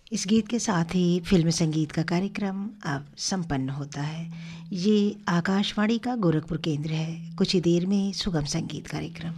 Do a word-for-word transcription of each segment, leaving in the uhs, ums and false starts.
इस गीत के साथ ही फिल्म संगीत का कार्यक्रम अब संपन्न होता है। ये आकाशवाणी का गोरखपुर केंद्र है। कुछ ही देर में सुगम संगीत कार्यक्रम।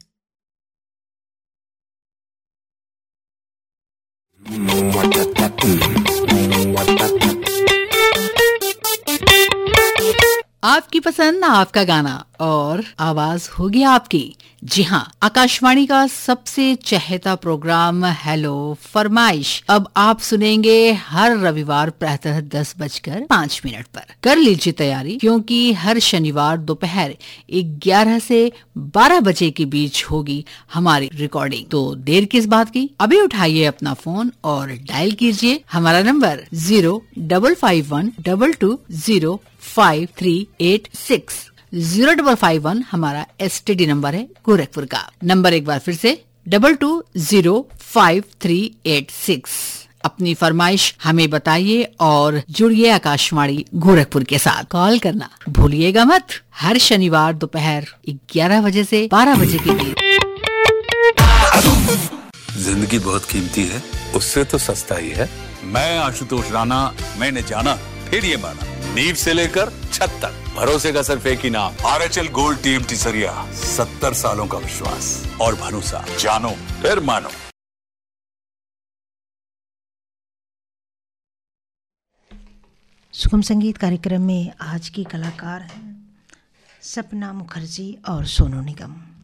आपकी पसंद आपका गाना और आवाज होगी आपकी। जी हाँ, आकाशवाणी का सबसे चहेता प्रोग्राम हेलो फरमाइश अब आप सुनेंगे हर रविवार प्रातः दस बजकर पाँच मिनट पर। कर लीजिए तैयारी, क्योंकि हर शनिवार दोपहर ग्यारह से बारह बजे के बीच होगी हमारी रिकॉर्डिंग। तो देर किस बात की, अभी उठाइए अपना फोन और डायल कीजिए हमारा number zero double five one double two zero five three eight six. Zero double five one हमारा एस टी डी नंबर है गोरखपुर का। नंबर एक बार फिर से double two zero five three eight six. अपनी फरमाइश हमें बताइए और जुड़िए आकाशवाणी गोरखपुर के साथ। कॉल करना भूलिएगा मत, हर शनिवार दोपहर ग्यारह बजे से बारह बजे के बीच। जिंदगी बहुत कीमती है, उससे तो सस्ता ही है। मैं आशुतोष राणा, मैंने जाना फिर ये माना, नींव से लेकर छत तक भरोसे का सिर्फ एक ही नाम, R H L gold team टिसरिया। सत्तर सालों का विश्वास और भरोसा, जानो फिर मानो। सुगम संगीत कार्यक्रम में आज की कलाकार हैं सपना मुखर्जी और सोनू निगम।